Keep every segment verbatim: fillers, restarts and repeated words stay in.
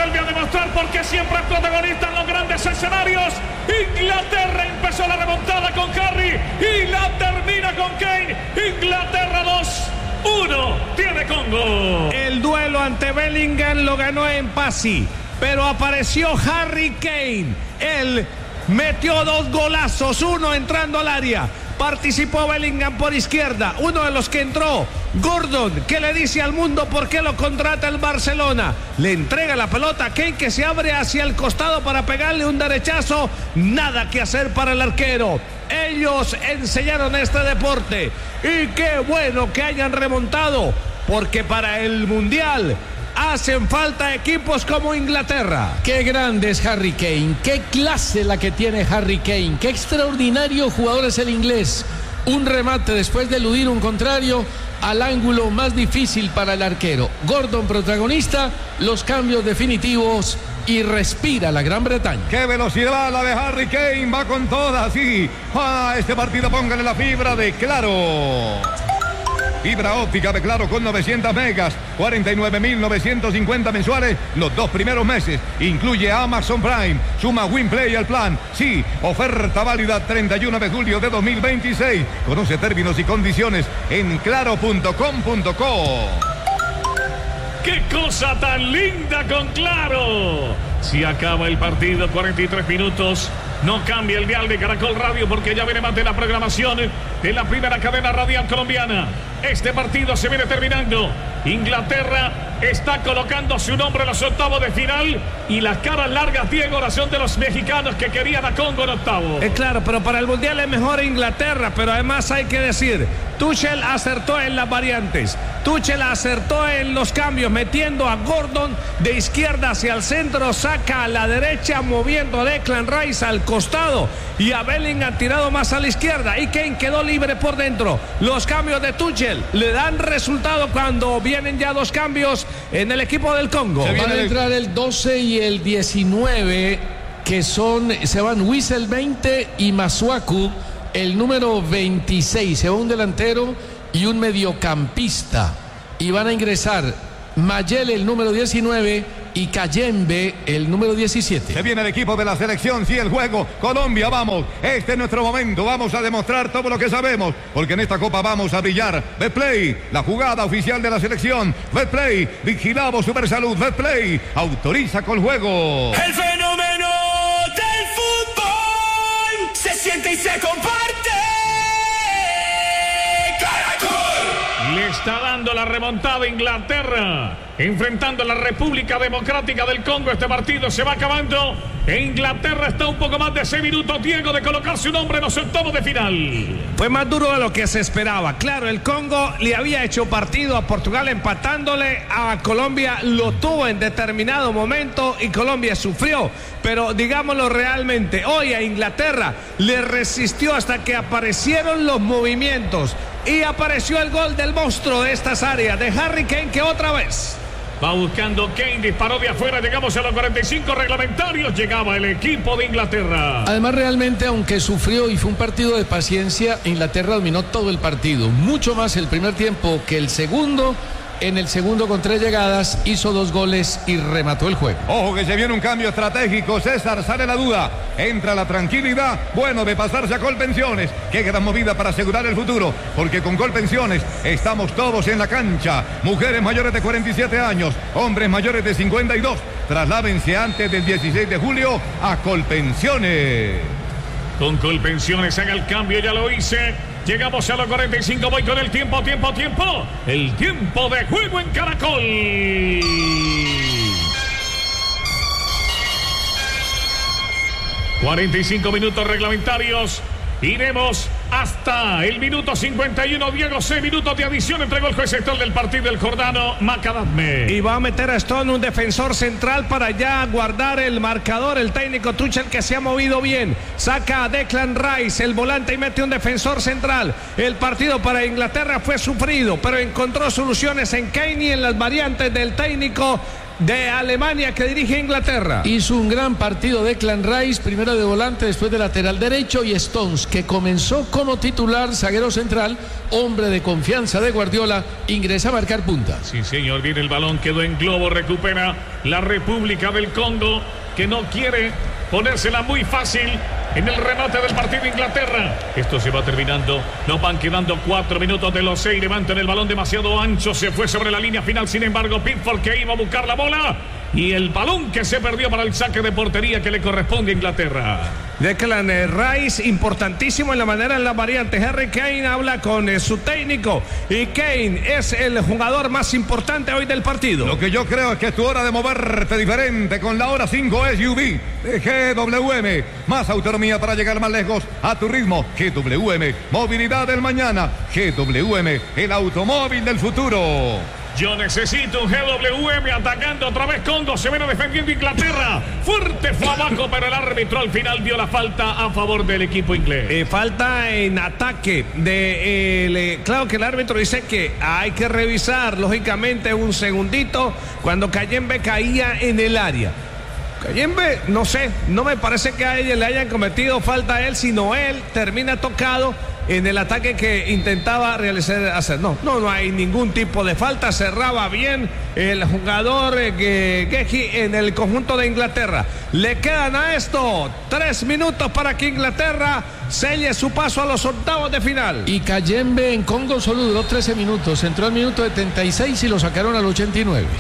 vuelve a demostrar por qué siempre es protagonista en los grandes escenarios. Inglaterra empezó la remontada con Harry y la termina con Kane. Inglaterra dos, uno tiene Congo. El duelo ante Bellingham lo ganó en Pasi, pero apareció Harry Kane. Él metió dos golazos, uno entrando al área. Participó Bellingham por izquierda, uno de los que entró, Gordon, que le dice al mundo por qué lo contrata el Barcelona. Le entrega la pelota a Kane, que se abre hacia el costado para pegarle un derechazo. Nada que hacer para el arquero. Ellos enseñaron este deporte y qué bueno que hayan remontado, porque para el Mundial hacen falta equipos como Inglaterra. Qué grande es Harry Kane, qué clase la que tiene Harry Kane, qué extraordinario jugador es el inglés. Un remate después de eludir un contrario al ángulo más difícil para el arquero. Gordon protagonista, los cambios definitivos y respira la Gran Bretaña. Qué velocidad la de Harry Kane, va con todas, sí. Ah, este partido póngale la fibra de Claro. Fibra óptica de Claro con novecientos megas, cuarenta y nueve mil novecientos cincuenta mensuales los dos primeros meses. Incluye Amazon Prime. Suma WinPlay al plan. Sí, oferta válida treinta y uno de julio de dos mil veintiséis. Conoce términos y condiciones en claro punto com punto co. ¡Qué cosa tan linda con Claro! Si acaba el partido, cuarenta y tres minutos. No cambia el dial de Caracol Radio, porque ya viene más de la programación de la primera cadena radial colombiana. Este partido se viene terminando. Inglaterra está colocando su nombre en los octavos de final y las caras largas, Diego, oración de los mexicanos que querían a Congo en octavos. Es claro, pero para el Mundial es mejor Inglaterra, pero además hay que decir, Tuchel acertó en las variantes, Tuchel acertó en los cambios, metiendo a Gordon de izquierda hacia el centro, saca a la derecha, moviendo a Declan Rice al costado y a Bellingham tirado más a la izquierda, y Kane quedó libre por dentro. Los cambios de Tuchel le dan resultado cuando vienen ya dos cambios en el equipo del Congo. Van a entrar el doce y el diecinueve, que son, se van Wissel veinte y Masuaku el número veintiséis. Se va un delantero y un mediocampista, y van a ingresar Mayele el número diecinueve y Kayembe el número diecisiete. Se viene el equipo de la selección, sí, el juego. Colombia, vamos, este es nuestro momento, vamos a demostrar todo lo que sabemos, porque en esta copa vamos a brillar. Betplay, la jugada oficial de la selección. Betplay, vigilamos Supersalud. Betplay, autoriza con juego. El fenómeno del fútbol se siente y se comparte. Le está dando la remontada a Inglaterra, enfrentando a la República Democrática del Congo. Este partido se va acabando e Inglaterra está un poco más de seis minutos, Diego, de colocar su nombre en los octavos de final. Fue más duro de lo que se esperaba. Claro, el Congo le había hecho partido a Portugal empatándole, a Colombia lo tuvo en determinado momento y Colombia sufrió, pero digámoslo realmente, hoy a Inglaterra le resistió hasta que aparecieron los movimientos y apareció el gol del monstruo de estas áreas, de Harry Kane, que otra vez va buscando Kane, disparó de afuera. Llegamos a los cuarenta y cinco reglamentarios. Llegaba el equipo de Inglaterra. Además, realmente, aunque sufrió y fue un partido de paciencia, Inglaterra dominó todo el partido, mucho más el primer tiempo que el segundo. En el segundo, con tres llegadas, hizo dos goles y remató el juego. Ojo que se viene un cambio estratégico, César, sale la duda, entra la tranquilidad, bueno, de pasarse a Colpensiones. Qué gran movida para asegurar el futuro, porque con Colpensiones estamos todos en la cancha. Mujeres mayores de cuarenta y siete años, hombres mayores de cincuenta y dos, trasládense antes del dieciséis de julio a Colpensiones. Con Colpensiones haga el cambio, ya lo hice. Llegamos a los cuarenta y cinco, voy con el tiempo, tiempo, tiempo. El tiempo de juego en Caracol. cuarenta y cinco minutos reglamentarios. Iremos hasta el minuto cincuenta y uno, Diego. seis minutos de adición. Entregó el juez sector del partido, el jordano Macadamé. Y va a meter a Stone, un defensor central, para ya guardar el marcador. El técnico Tuchel, que se ha movido bien, saca a Declan Rice, el volante, y mete un defensor central. El partido para Inglaterra fue sufrido, pero encontró soluciones en Kane y en las variantes del técnico de Alemania que dirige Inglaterra. Hizo un gran partido Declan Rice, primero de volante, después de lateral derecho, y Stones, que comenzó como titular, zaguero central, hombre de confianza de Guardiola, ingresa a marcar punta. Sí, señor, viene el balón, quedó en globo, recupera la República del Congo, que no quiere ponérsela muy fácil en el remate del partido Inglaterra. Esto se va terminando, nos van quedando cuatro minutos de los seis, levantan el balón demasiado ancho, se fue sobre la línea final, sin embargo Pickford, que iba a buscar la bola, y el balón que se perdió para el saque de portería que le corresponde a Inglaterra. Declan Rice, importantísimo en la manera, en las variantes. Harry Kane habla con eh, su técnico, y Kane es el jugador más importante hoy del partido. Lo que yo creo es que es tu hora de moverte diferente con la hora cinco S U V de G W M. Más autonomía para llegar más lejos a tu ritmo. G W M, movilidad del mañana. G W M, el automóvil del futuro. Yo necesito un G W M atacando otra vez Congo. Se viene defendiendo Inglaterra. Fuerte fue abajo, pero el árbitro al final dio la falta a favor del equipo inglés. Eh, falta en ataque. De, eh, le, claro que el árbitro dice que hay que revisar, lógicamente, un segundito cuando Kayembe caía en el área. Kayembe, no sé, no me parece que a ella le hayan cometido falta a él, sino él termina tocado en el ataque que intentaba realizar hacer. No, no, no hay ningún tipo de falta. Cerraba bien el jugador eh, Geji en el conjunto de Inglaterra. Le quedan a esto tres minutos para que Inglaterra selle su paso a los octavos de final. Y Kayembe en Congo solo duró trece minutos. Entró al minuto setenta y seis y lo sacaron al ochenta y nueve.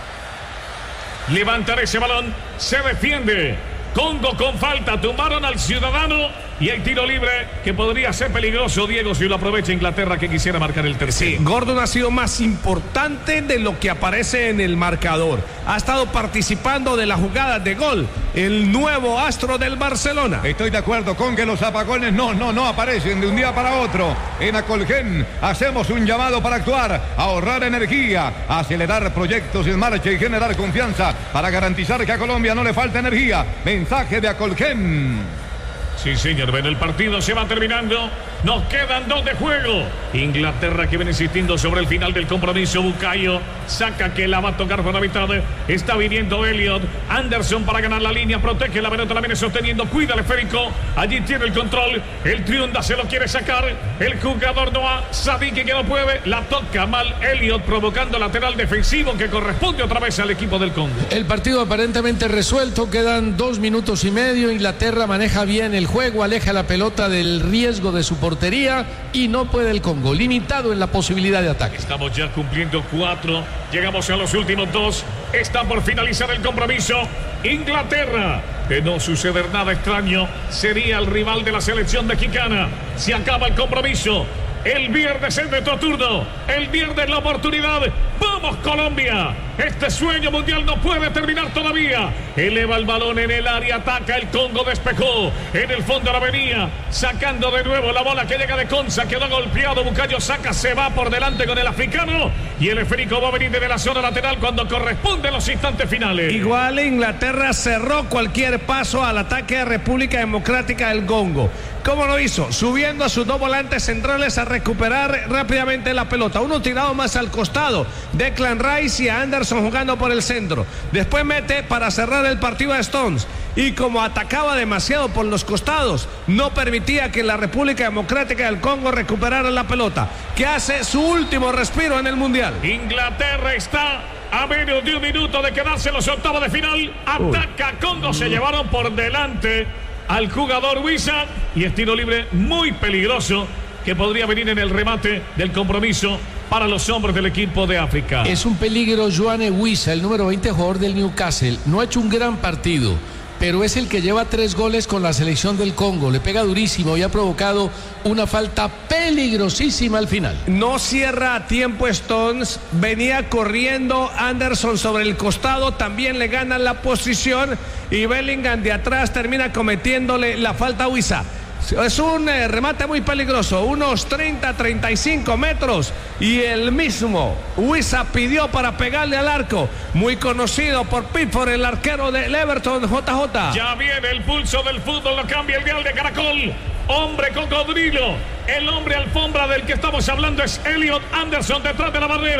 Levantar ese balón, se defiende Congo con falta, tumbaron al ciudadano y hay tiro libre que podría ser peligroso, Diego, si lo aprovecha Inglaterra, que quisiera marcar el tercero. Sí, Gordon ha sido más importante de lo que aparece en el marcador. Ha estado participando de las jugadas de gol, el nuevo astro del Barcelona. Estoy de acuerdo con que los apagones no, no, no aparecen de un día para otro. En Acolgen hacemos un llamado para actuar, ahorrar energía, acelerar proyectos en marcha y generar confianza para garantizar que a Colombia no le falta energía. Mensaje de Acolgen. Sí, señor, ven, el partido se va terminando. Nos quedan dos de juego. Inglaterra, que viene insistiendo sobre el final del compromiso. Bukayo saca, que la va a tocar por la mitad. Está viniendo Elliot. Anderson para ganar la línea. Protege la pelota, la viene sosteniendo. Cuida el esférico. Allí tiene el control. El Triunda se lo quiere sacar. El jugador Noah Sadiki, que no puede. La toca mal Elliot, provocando lateral defensivo que corresponde otra vez al equipo del Congo. El partido aparentemente resuelto. Quedan dos minutos y medio. Inglaterra maneja bien el juego, aleja la pelota del riesgo de su portería y no puede el Congo, limitado en la posibilidad de ataque. Estamos ya cumpliendo cuatro, llegamos a los últimos dos, está por finalizar el compromiso. Inglaterra, de no suceder nada extraño, sería el rival de la selección mexicana. Se acaba el compromiso. El viernes es nuestro turno. El viernes la oportunidad. ¡Vamos, Colombia! Este sueño mundial no puede terminar todavía. Eleva el balón en el área, ataca el Congo, despejó. En el fondo la venía, sacando de nuevo la bola que llega de Conza. Quedó golpeado, Bukayo saca, se va por delante con el africano. Y el esférico va a venir desde la zona lateral cuando corresponde en los instantes finales. Igual Inglaterra cerró cualquier paso al ataque de República Democrática del Congo. ¿Cómo lo hizo? Subiendo a sus dos volantes centrales a recuperar rápidamente la pelota. Uno tirado más al costado, Declan Rice, y a Anderson jugando por el centro. Después mete para cerrar el partido a Stones. Y como atacaba demasiado por los costados, no permitía que la República Democrática del Congo recuperara la pelota, que hace su último respiro en el Mundial. Inglaterra está a menos de un minuto de quedarse en los octavos de final. Ataca Congo, se llevaron por delante al jugador Wissa, y es tiro libre muy peligroso que podría venir en el remate del compromiso para los hombres del equipo de África. Es un peligro Yoane Wissa, el número veinte, jugador del Newcastle. No ha hecho un gran partido, pero es el que lleva tres goles con la selección del Congo. Le pega durísimo y ha provocado una falta peligrosísima al final. No cierra a tiempo Stones, venía corriendo Anderson sobre el costado, también le gana la posición, y Bellingham de atrás termina cometiéndole la falta a Wissa. Es un eh, remate muy peligroso, unos treinta, treinta y cinco metros, y el mismo Wissa pidió para pegarle al arco. Muy conocido por Pickford, el arquero del Everton, J J. Ya viene el pulso del fútbol, lo cambia el dial de Caracol. Hombre cocodrilo, el hombre alfombra del que estamos hablando es Elliot Anderson detrás de la barrera.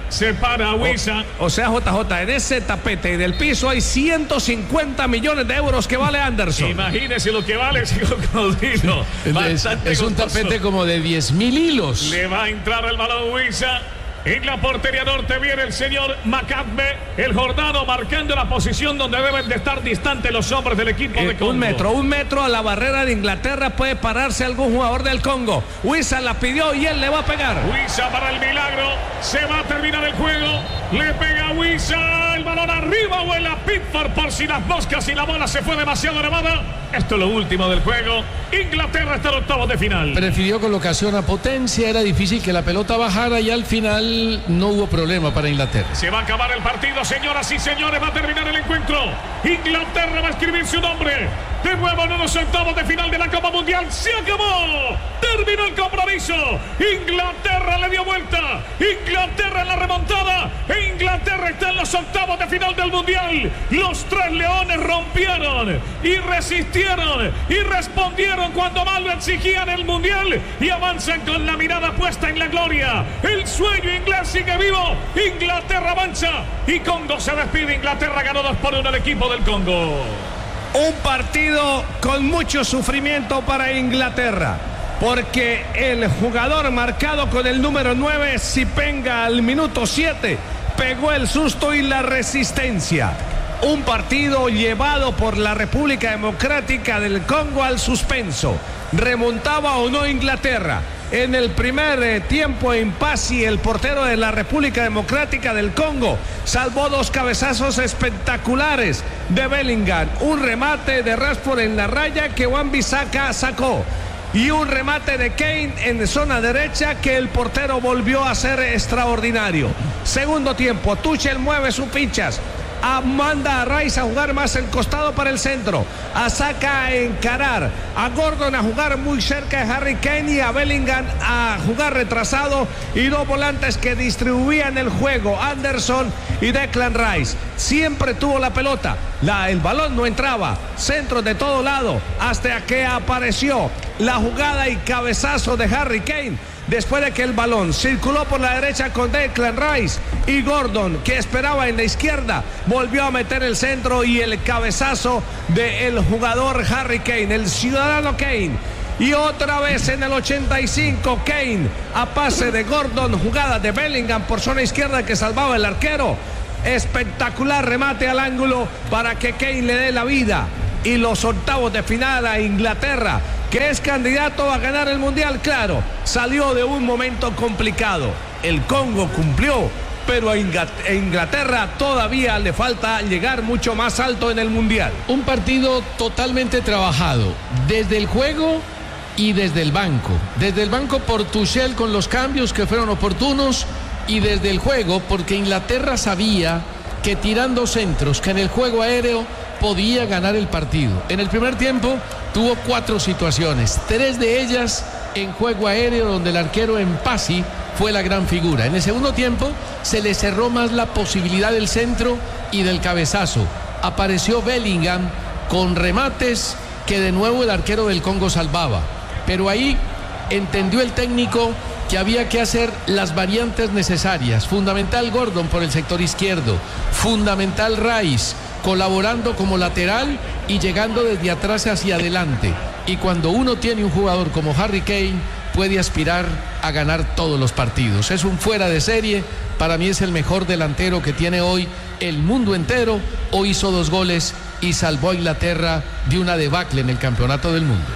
Se para Wissa. O, o sea, J J, en ese tapete del piso hay ciento cincuenta millones de euros que vale Anderson. Imagínese lo que vale ese cocodrilo. Es, es un tapete como de diez mil hilos. Le va a entrar el balón Wissa. En la portería norte viene el señor Macabbe, el jordano, marcando la posición donde deben de estar distantes los hombres del equipo eh, de Congo. Un metro, un metro a la barrera de Inglaterra puede pararse algún jugador del Congo. Wissa la pidió y él le va a pegar. Wissa para el milagro, se va a terminar el juego, le pega Wissa, el balón arriba, vuela Pickford por si las moscas y la bola se fue demasiado elevada. Esto es lo último del juego. Inglaterra está en octavos de final. Prefirió colocación a potencia, era difícil que la pelota bajara y al final no hubo problema para Inglaterra. Se va a acabar el partido, señoras y señores, va a terminar el encuentro. Inglaterra va a escribir su nombre de nuevo en unos octavos de final de la Copa Mundial. Se acabó, terminó el compromiso. Inglaterra le dio vuelta, Inglaterra en la remontada, e Inglaterra está en los octavos de final del Mundial. Los tres leones rompieron y resistieron y respondieron cuando más lo exigían el Mundial, y avanzan con la mirada puesta en la gloria. El sueño inglés sigue vivo, Inglaterra avanza y Congo se despide. Inglaterra ganó dos por uno al equipo del Congo. Un partido con mucho sufrimiento para Inglaterra, porque el jugador marcado con el número nueve, Sipenga, al minuto siete, pegó el susto y la resistencia. Un partido llevado por la República Democrática del Congo al suspenso. ¿Remontaba o no Inglaterra? En el primer eh, tiempo, en Pasi, el portero de la República Democrática del Congo, salvó dos cabezazos espectaculares de Bellingham. Un remate de Rashford en la raya que Wan-Bissaka sacó. Y un remate de Kane en zona derecha que el portero volvió a ser extraordinario. Segundo tiempo, Tuchel mueve sus fichas. A, manda a Rice a jugar más el costado para el centro, a Saka a encarar, a Gordon a jugar muy cerca de Harry Kane y a Bellingham a jugar retrasado, y dos volantes que distribuían el juego, Anderson y Declan Rice. Siempre tuvo la pelota, la, el balón no entraba, centro de todo lado, hasta que apareció la jugada y cabezazo de Harry Kane. Después de que el balón circuló por la derecha con Declan Rice, y Gordon, que esperaba en la izquierda, volvió a meter el centro y el cabezazo del jugador Harry Kane, el ciudadano Kane. Y otra vez en el ochenta y cinco, Kane a pase de Gordon, jugada de Bellingham por zona izquierda que salvaba el arquero. Espectacular remate al ángulo para que Kane le dé la vida. Y los octavos de final a Inglaterra, que es candidato a ganar el Mundial, claro, salió de un momento complicado. El Congo cumplió, pero a Inglaterra todavía le falta llegar mucho más alto en el Mundial. Un partido totalmente trabajado, desde el juego y desde el banco. Desde el banco por Tuchel con los cambios que fueron oportunos, y desde el juego porque Inglaterra sabía que tirando centros, que en el juego aéreo podía ganar el partido. En el primer tiempo tuvo cuatro situaciones, tres de ellas en juego aéreo, donde el arquero en Pasi fue la gran figura. En el segundo tiempo se le cerró más la posibilidad del centro y del cabezazo. Apareció Bellingham con remates que de nuevo el arquero del Congo salvaba. Pero ahí entendió el técnico que había que hacer las variantes necesarias. Fundamental Gordon por el sector izquierdo, fundamental Rice colaborando como lateral y llegando desde atrás hacia adelante. Y cuando uno tiene un jugador como Harry Kane, puede aspirar a ganar todos los partidos. Es un fuera de serie, para mí es el mejor delantero que tiene hoy el mundo entero. Hoy hizo dos goles y salvó a Inglaterra de una debacle en el campeonato del mundo.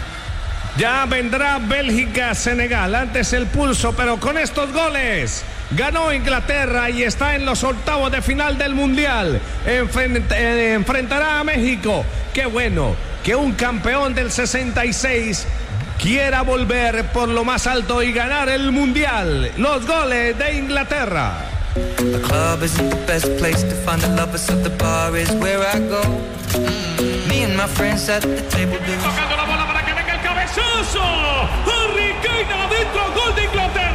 Ya vendrá Bélgica-Senegal, antes el pulso, pero con estos goles ganó Inglaterra y está en los octavos de final del Mundial. Enfrent eh, enfrentará a México. Qué bueno que un campeón del sesenta y seis quiera volver por lo más alto y ganar el Mundial. Los goles de Inglaterra. The club isn't the best place to find the lovers, so the bar is where I go. Me and my friends at the table do. Tocando la bola para que venga el cabezazo. Harry Kane adentro, gol de Inglaterra.